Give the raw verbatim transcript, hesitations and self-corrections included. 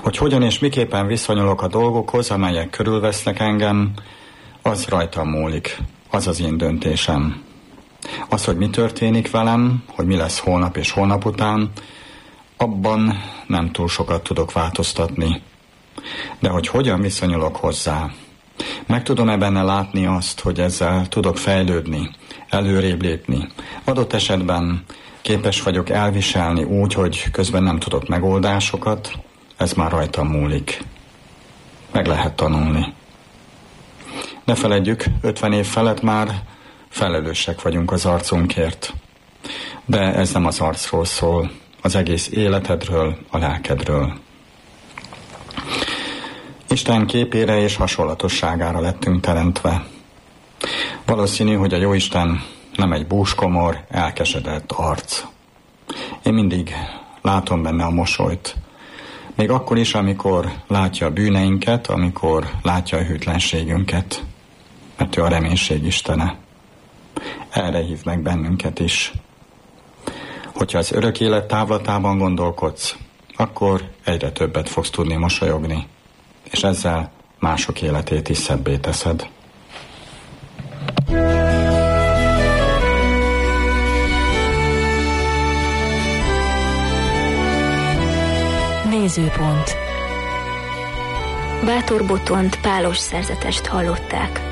Hogy hogyan és miképpen viszonyulok a dolgokhoz, amelyek körülvesznek engem, az rajtam múlik. Az az én döntésem. Az, hogy mi történik velem, hogy mi lesz holnap és holnap után, abban nem túl sokat tudok változtatni. De hogy hogyan viszonyulok hozzá, meg tudom-e benne látni azt, hogy ezzel tudok fejlődni, előrébb lépni. Adott esetben képes vagyok elviselni úgy, hogy közben nem tudok megoldásokat, ez már rajtam múlik. Meg lehet tanulni. Ne feledjük, ötven év felett már felelősek vagyunk az arcunkért. De ez nem az arcról szól, az egész életedről, a lelkedről. Isten képére és hasonlatosságára lettünk teremtve. Valószínű, hogy a Jóisten nem egy búskomor, elkesedett arc. Én mindig látom benne a mosolyt. Még akkor is, amikor látja a bűneinket, amikor látja a hűtlenségünket. Mert ő a reménység istene. Erre hív meg bennünket is. Hogyha az örök élet távlatában gondolkodsz, akkor egyre többet fogsz tudni mosolyogni. És ezzel mások életét is szebbé teszed. Nézőpont. Bátor Botont pálos szerzetest hallották.